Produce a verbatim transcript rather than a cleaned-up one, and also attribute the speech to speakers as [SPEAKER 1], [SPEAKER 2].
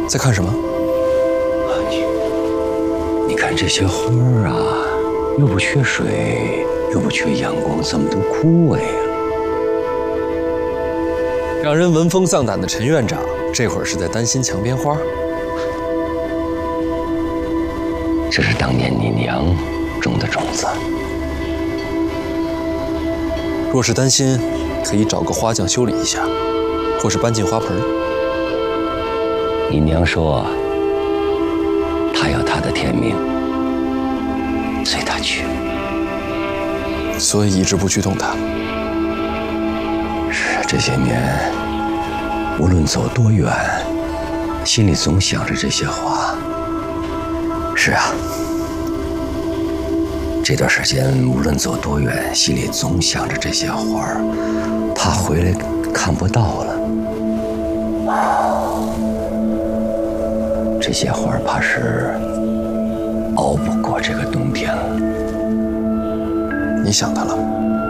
[SPEAKER 1] 在看什么？
[SPEAKER 2] 你你看这些花儿啊，又不缺水，又不缺阳光，怎么都枯萎了？
[SPEAKER 1] 让人闻风丧胆的陈院长，这会儿是在担心墙边花。
[SPEAKER 2] 这是当年你娘种的种子。
[SPEAKER 1] 若是担心，可以找个花匠修理一下，或是搬进花盆。
[SPEAKER 2] 你娘说，她要她的天命，随她去。
[SPEAKER 1] 所以一直不去动它。
[SPEAKER 2] 是啊，这些年，无论走多远，心里总想着这些花。是啊，这段时间无论走多远，心里总想着这些花儿，怕回来看不到了。这些花儿怕是熬不过这个冬天了。
[SPEAKER 1] 你想它了？